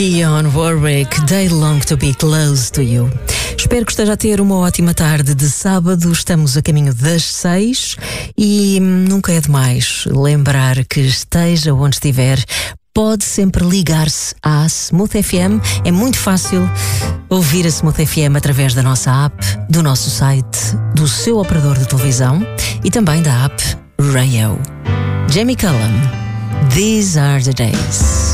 Dionne Warwick, They Long to Be Close to You. Espero que esteja a ter uma ótima tarde de sábado. Estamos a caminho das 6 e nunca é demais lembrar que esteja onde estiver, pode sempre ligar-se à Smooth FM. É muito fácil ouvir a Smooth FM através da nossa app, do nosso site, do seu operador de televisão e também da app Rayo. Jamie Cullum, These Are the Days.